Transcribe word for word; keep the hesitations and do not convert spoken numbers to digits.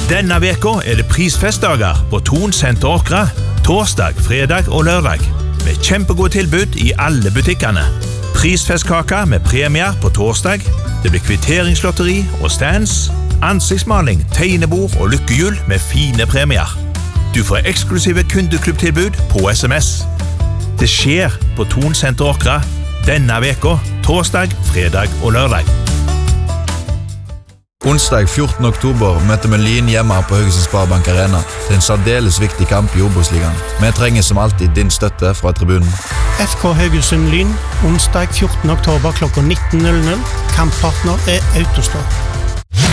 Denne veka er det prisfestdager på Thon Senter Åkra, torsdag, fredag og lørdag, med kjempegode tilbud i alle butikkene. Prisfestkaka med premier på torsdag, det blir kvitteringslotteri og stands, ansiktsmaling, tegnebord og lykkehjul med fine premier. Du får eksklusive kundeklubbtilbud på S M S. Det skjer på Thon Senter Åkra denne veka, torsdag, fredag og lørdag. Onsdag fjortende oktober møter vi Lyn hjemme på Haugesund Sparebank Arena til en særdeles viktig kamp i Obos-ligaen. Vi trenger som alltid din støtte fra tribunen. F K Haugesund Lyn, onsdag fjortende oktober klokka nitten null null. Kamppartner er Autostad.